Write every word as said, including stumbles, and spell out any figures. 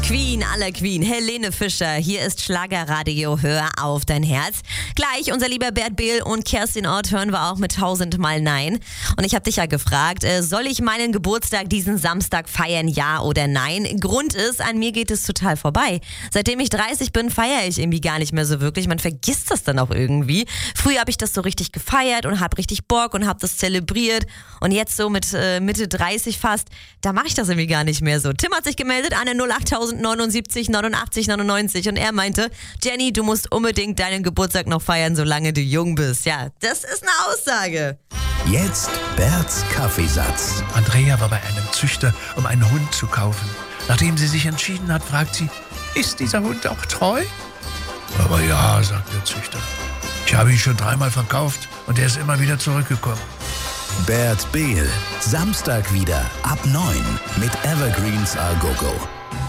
Queen aller Queen, Helene Fischer. Hier ist Schlagerradio, hör auf dein Herz. Gleich unser lieber Bert Behl und Kerstin Ott hören wir auch mit tausendmal Nein. Und ich habe dich ja gefragt, äh, soll ich meinen Geburtstag diesen Samstag feiern, ja oder nein? Grund ist, an mir geht es total vorbei. Seitdem ich dreißig bin, feiere ich irgendwie gar nicht mehr so wirklich. Man vergisst das dann auch irgendwie. Früher habe ich das so richtig gefeiert und habe richtig Bock und habe das zelebriert. Und jetzt so mit äh, Mitte dreißig fast, da mache ich das irgendwie gar nicht mehr so. Tim hat sich gemeldet an der null acht neunundsiebzig neunundachtzig neunundneunzig und er meinte, Jenny, du musst unbedingt deinen Geburtstag noch feiern, solange du jung bist. Ja, das ist eine Aussage. Jetzt Berts Kaffeesatz. Andrea war bei einem Züchter, um einen Hund zu kaufen. Nachdem sie sich entschieden hat, fragt sie, ist dieser Hund auch treu? Aber ja, sagt der Züchter. Ich habe ihn schon dreimal verkauft und er ist immer wieder zurückgekommen. Bert Behl, Samstag wieder ab neun mit Evergreens A Go Go.